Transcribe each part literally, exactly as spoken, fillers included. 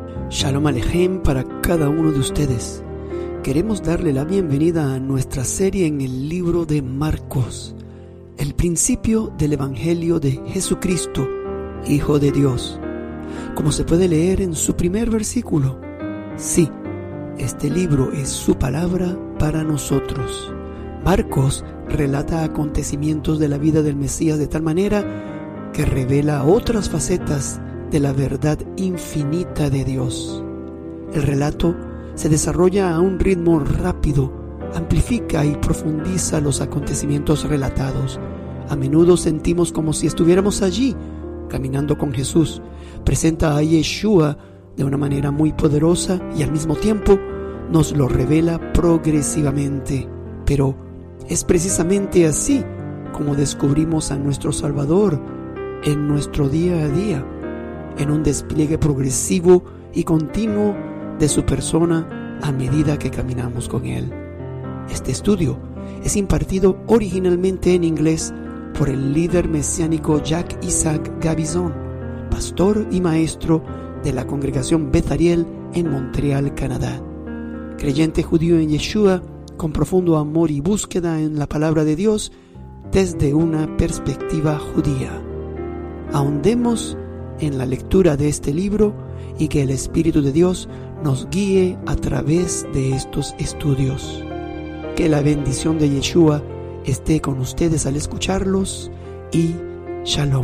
Shalom Alejem para cada uno de ustedes. Queremos darle la bienvenida a nuestra serie en el libro de Marcos, el principio del Evangelio de Jesucristo, Hijo de Dios. Como se puede leer en su primer versículo, sí, este libro es su palabra para nosotros. Marcos relata acontecimientos de la vida del Mesías de tal manera que revela otras facetas de la verdad infinita de Dios. El relato se desarrolla a un ritmo rápido, amplifica y profundiza los acontecimientos relatados. A menudo sentimos como si estuviéramos allí, caminando con Jesús. Presenta a Yeshua de una manera muy poderosa y al mismo tiempo nos lo revela progresivamente. Pero es precisamente así como descubrimos a nuestro Salvador en nuestro día a día, en un despliegue progresivo y continuo de su persona a medida que caminamos con Él. Este estudio es impartido originalmente en inglés por el líder mesiánico Jacques Isaac Gabizon, pastor y maestro de la congregación Beth Ariel en Montreal, Canadá. Creyente judío en Yeshua, con profundo amor y búsqueda en la palabra de Dios desde una perspectiva judía. Ahondemos en la lectura de este libro y que el Espíritu de Dios nos guíe a través de estos estudios. Que la bendición de Yeshua esté con ustedes al escucharlos y Shalom.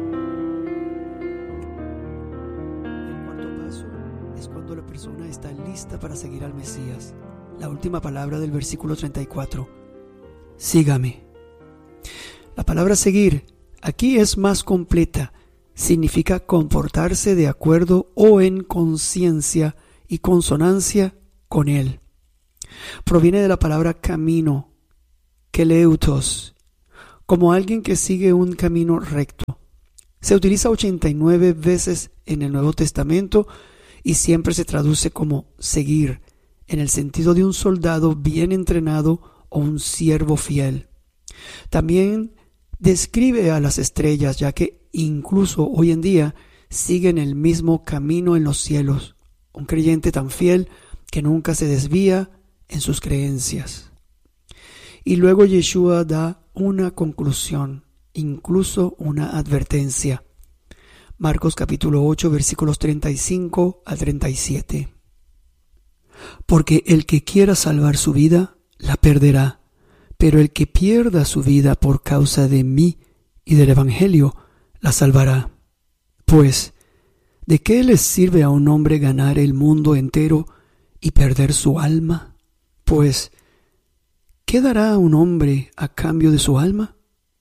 El cuarto paso es cuando la persona está lista para seguir al Mesías. La última palabra del versículo treinta y cuatro. Sígame. La palabra seguir aquí es más completa. Significa comportarse de acuerdo o en conciencia y consonancia con Él. Proviene de la palabra camino, keleutos, como alguien que sigue un camino recto. Se utiliza ochenta y nueve veces en el Nuevo Testamento y siempre se traduce como seguir, en el sentido de un soldado bien entrenado o un siervo fiel. También describe a las estrellas, ya que incluso hoy en día siguen el mismo camino en los cielos. Un creyente tan fiel que nunca se desvía en sus creencias. Y luego Yeshua da una conclusión, incluso una advertencia. Marcos capítulo ocho, versículos treinta y cinco al treinta y siete. Porque el que quiera salvar su vida, la perderá. Pero el que pierda su vida por causa de mí y del Evangelio, la salvará. Pues, ¿de qué le sirve a un hombre ganar el mundo entero y perder su alma? Pues, ¿qué dará a un hombre a cambio de su alma?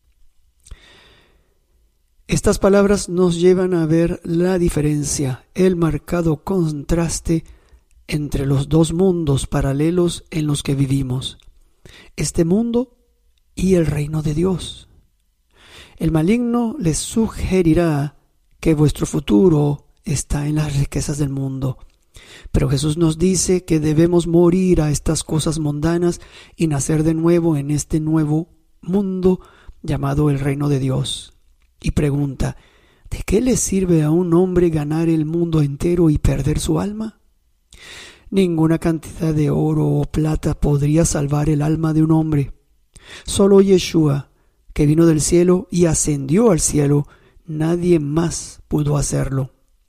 Estas palabras nos llevan a ver la diferencia, el marcado contraste entre los dos mundos paralelos en los que vivimos. Este mundo y el reino de Dios. El maligno les sugerirá que vuestro futuro está en las riquezas del mundo. Pero Jesús nos dice que debemos morir a estas cosas mundanas y nacer de nuevo en este nuevo mundo llamado el reino de Dios. Y pregunta, ¿de qué le sirve a un hombre ganar el mundo entero y perder su alma? Ninguna cantidad de oro o plata podría salvar el alma de un hombre. Solo Yeshua, que vino del cielo y ascendió al cielo, nadie más pudo hacerlo.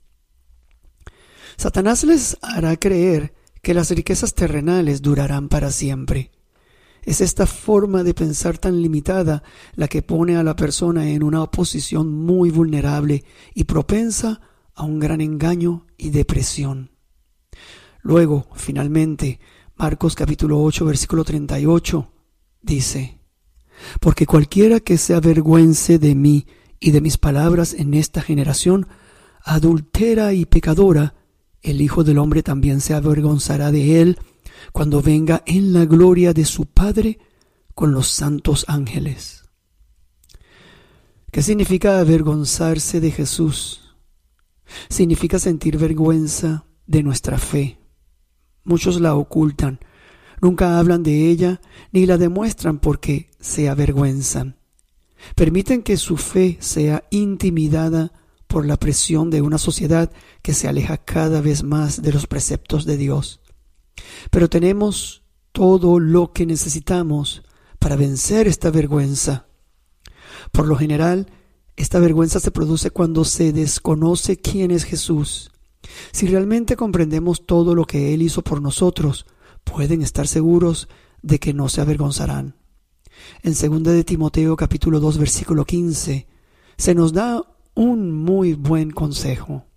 Satanás les hará creer que las riquezas terrenales durarán para siempre. Es esta forma de pensar tan limitada la que pone a la persona en una posición muy vulnerable y propensa a un gran engaño y depresión. Luego, finalmente, Marcos capítulo ocho, versículo treinta y ocho, dice: Porque cualquiera que se avergüence de mí y de mis palabras en esta generación adúltera y pecadora, el Hijo del Hombre también se avergonzará de él cuando venga en la gloria de su Padre con los santos ángeles. ¿Qué significa avergonzarse de Jesús? Significa sentir vergüenza de nuestra fe. Muchos la ocultan, nunca hablan de ella ni la demuestran porque se avergüenzan. Permiten que su fe sea intimidada por la presión de una sociedad que se aleja cada vez más de los preceptos de Dios. Pero tenemos todo lo que necesitamos para vencer esta vergüenza. Por lo general, esta vergüenza se produce cuando se desconoce quién es Jesús. Si realmente comprendemos todo lo que Él hizo por nosotros, pueden estar seguros de que no se avergonzarán. En segunda de Timoteo capítulo dos versículo quince se nos da un muy buen consejo.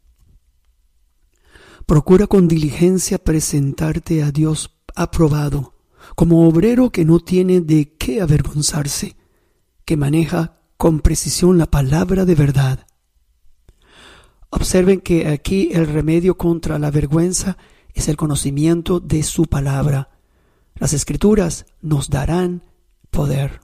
Procura con diligencia presentarte a Dios aprobado, como obrero que no tiene de qué avergonzarse, que maneja con precisión la palabra de verdad. Observen que aquí el remedio contra la vergüenza es el conocimiento de su palabra. Las Escrituras nos darán poder.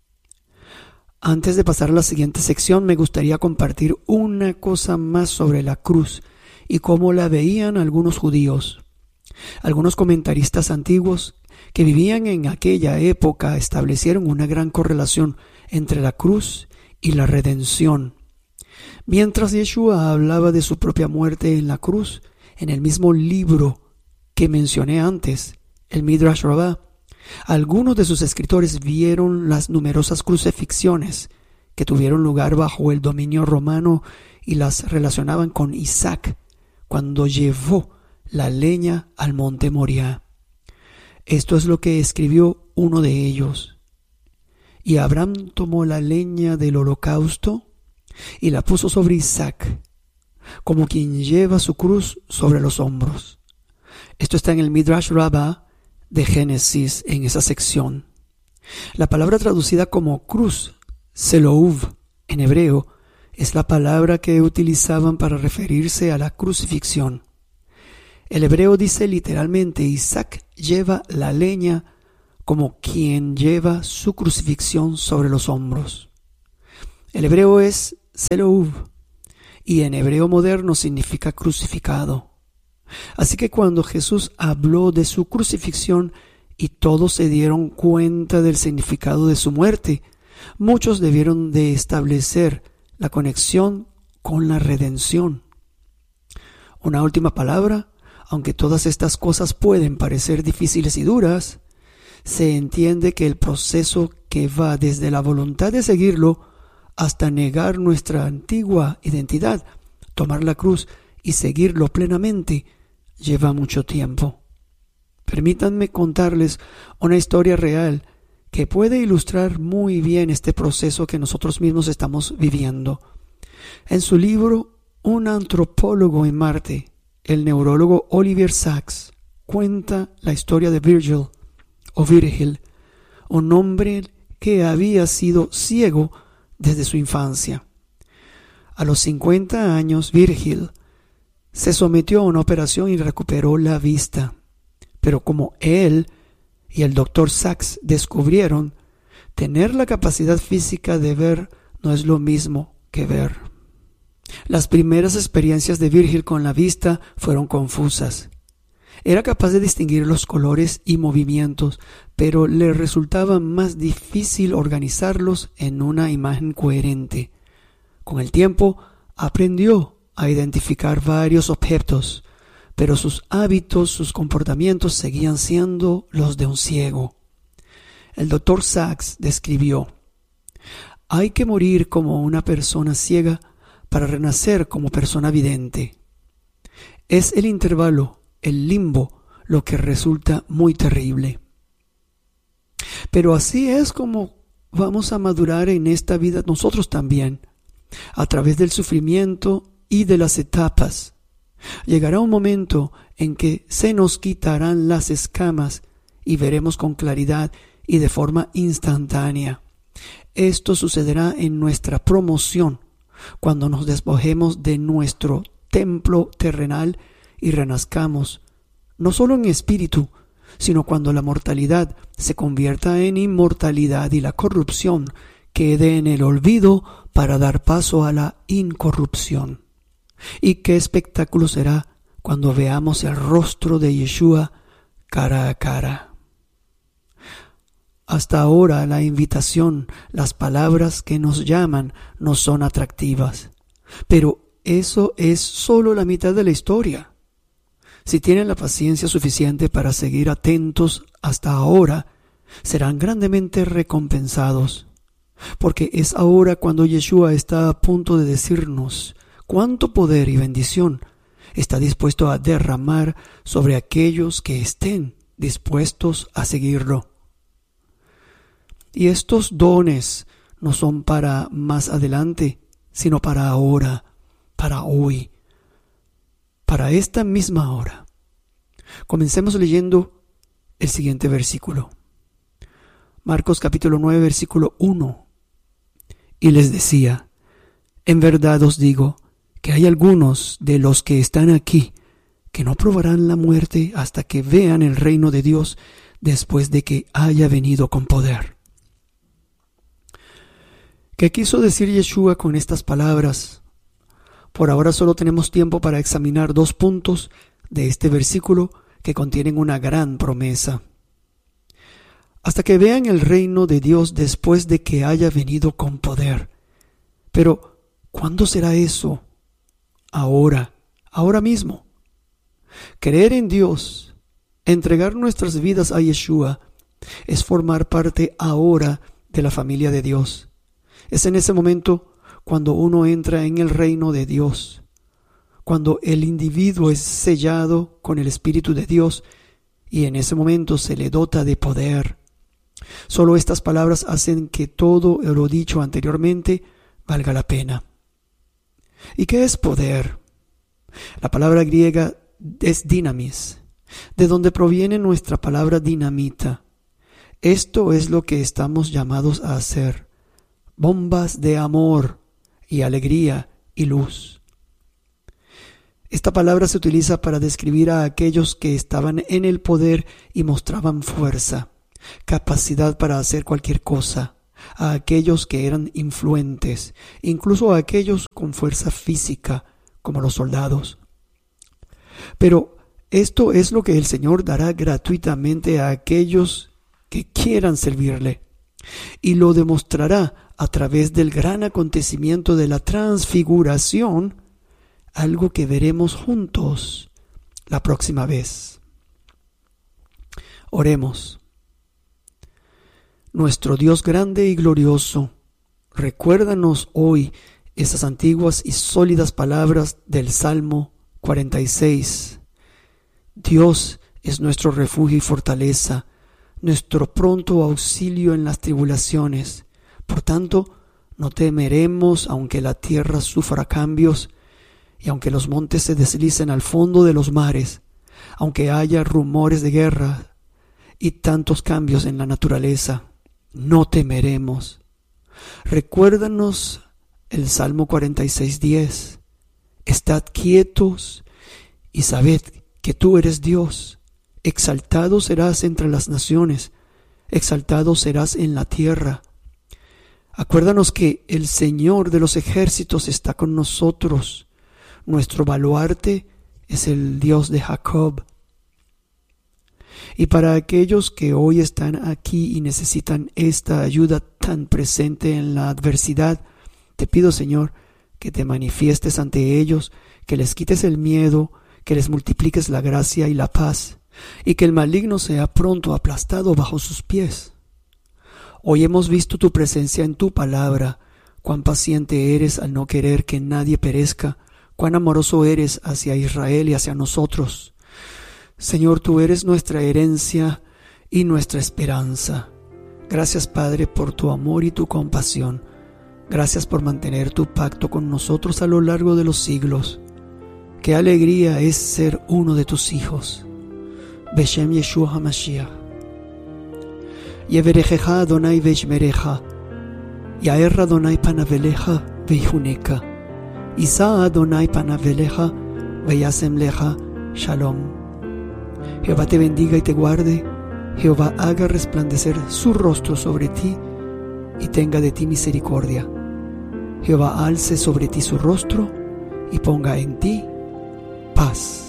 Antes de pasar a la siguiente sección, me gustaría compartir una cosa más sobre la cruz y cómo la veían algunos judíos. Algunos comentaristas antiguos que vivían en aquella época establecieron una gran correlación entre la cruz y la redención. Mientras Yeshua hablaba de su propia muerte en la cruz, en el mismo libro que mencioné antes, el Midrash Rabbah, algunos de sus escritores vieron las numerosas crucifixiones que tuvieron lugar bajo el dominio romano y las relacionaban con Isaac cuando llevó la leña al monte Moriah. Esto es lo que escribió uno de ellos. Y Abraham tomó la leña del holocausto y la puso sobre Isaac, como quien lleva su cruz sobre los hombros. Esto está en el Midrash Rabbah de Génesis, en esa sección. La palabra traducida como cruz, selouv, en hebreo, es la palabra que utilizaban para referirse a la crucifixión. El hebreo dice literalmente: Isaac lleva la leña como quien lleva su crucifixión sobre los hombros. El hebreo es selouv y en hebreo moderno significa crucificado. Así que cuando Jesús habló de su crucifixión y todos se dieron cuenta del significado de su muerte, muchos debieron de establecer la conexión con la redención. Una última palabra: aunque todas estas cosas pueden parecer difíciles y duras, se entiende que el proceso que va desde la voluntad de seguirlo hasta negar nuestra antigua identidad, tomar la cruz y seguirlo plenamente, lleva mucho tiempo. Permítanme contarles una historia real que puede ilustrar muy bien este proceso que nosotros mismos estamos viviendo. En su libro Un antropólogo en Marte, el neurólogo Oliver Sacks cuenta la historia de Virgil, o Virgil, un hombre que había sido ciego desde su infancia. A los cincuenta años, Virgil se sometió a una operación y recuperó la vista. Pero como él y el doctor Sacks descubrieron, tener la capacidad física de ver no es lo mismo que ver. Las primeras experiencias de Virgil con la vista fueron confusas. Era capaz de distinguir los colores y movimientos, pero le resultaba más difícil organizarlos en una imagen coherente. Con el tiempo, aprendió a identificar varios objetos, pero sus hábitos, sus comportamientos seguían siendo los de un ciego. El doctor Sacks describió: hay que morir como una persona ciega para renacer como persona vidente. Es el intervalo, el limbo, lo que resulta muy terrible. Pero así es como vamos a madurar en esta vida nosotros también, a través del sufrimiento y de las etapas. Llegará un momento en que se nos quitarán las escamas y veremos con claridad y de forma instantánea. Esto sucederá en nuestra promoción, cuando nos despojemos de nuestro templo terrenal y renazcamos, no solo en espíritu, sino cuando la mortalidad se convierta en inmortalidad y la corrupción quede en el olvido para dar paso a la incorrupción. Y qué espectáculo será cuando veamos el rostro de Yeshua cara a cara. Hasta ahora la invitación, las palabras que nos llaman no son atractivas, pero eso es solo la mitad de la historia. Si tienen la paciencia suficiente para seguir atentos hasta ahora, serán grandemente recompensados, porque es ahora cuando Yeshua está a punto de decirnos cuánto poder y bendición está dispuesto a derramar sobre aquellos que estén dispuestos a seguirlo. Y estos dones no son para más adelante, sino para ahora, para hoy, para esta misma hora. Comencemos leyendo el siguiente versículo. Marcos capítulo nueve, versículo uno. Y les decía: en verdad os digo que hay algunos de los que están aquí que no probarán la muerte hasta que vean el reino de Dios después de que haya venido con poder. ¿Qué quiso decir Yeshua con estas palabras? Por ahora solo tenemos tiempo para examinar dos puntos de este versículo que contienen una gran promesa. Hasta que vean el reino de Dios después de que haya venido con poder. Pero, ¿cuándo será eso? Ahora, ahora mismo. Creer en Dios, entregar nuestras vidas a Yeshua, es formar parte ahora de la familia de Dios. Es en ese momento cuando uno entra en el reino de Dios, cuando el individuo es sellado con el Espíritu de Dios y en ese momento se le dota de poder. Solo estas palabras hacen que todo lo dicho anteriormente valga la pena. ¿Y qué es poder? La palabra griega es dinamis, de donde proviene nuestra palabra dinamita. Esto es lo que estamos llamados a hacer: bombas de amor y alegría y luz. Esta palabra se utiliza para describir a aquellos que estaban en el poder y mostraban fuerza, capacidad para hacer cualquier cosa, a aquellos que eran influentes, incluso a aquellos con fuerza física, como los soldados. Pero esto es lo que el Señor dará gratuitamente a aquellos que quieran servirle, y lo demostrará a través del gran acontecimiento de la transfiguración, algo que veremos juntos la próxima vez. Oremos. Nuestro Dios grande y glorioso, recuérdanos hoy esas antiguas y sólidas palabras del Salmo cuarenta y seis. Dios es nuestro refugio y fortaleza, nuestro pronto auxilio en las tribulaciones. Por tanto, no temeremos aunque la tierra sufra cambios y aunque los montes se deslicen al fondo de los mares, aunque haya rumores de guerra y tantos cambios en la naturaleza. No temeremos. Recuérdanos el Salmo cuarenta y seis, diez. Estad quietos y sabed que tú eres Dios. Exaltado serás entre las naciones, exaltado serás en la tierra. Acuérdanos que el Señor de los ejércitos está con nosotros. Nuestro baluarte es el Dios de Jacob. Y para aquellos que hoy están aquí y necesitan esta ayuda tan presente en la adversidad, te pido, Señor, que te manifiestes ante ellos, que les quites el miedo, que les multipliques la gracia y la paz, y que el maligno sea pronto aplastado bajo sus pies. Hoy hemos visto tu presencia en tu palabra, cuán paciente eres al no querer que nadie perezca, cuán amoroso eres hacia Israel y hacia nosotros. Señor, tú eres nuestra herencia y nuestra esperanza. Gracias, Padre, por tu amor y tu compasión. Gracias por mantener tu pacto con nosotros a lo largo de los siglos. Qué alegría es ser uno de tus hijos. Beshem Yeshua HaMashiach. Yeverejeja Adonai veishmereja. Yaer Adonai panaveleja veihuneka. Isa Adonai panaveleja veyasem leja shalom. Jehová te bendiga y te guarde. Jehová haga resplandecer su rostro sobre ti y tenga de ti misericordia. Jehová alce sobre ti su rostro y ponga en ti paz.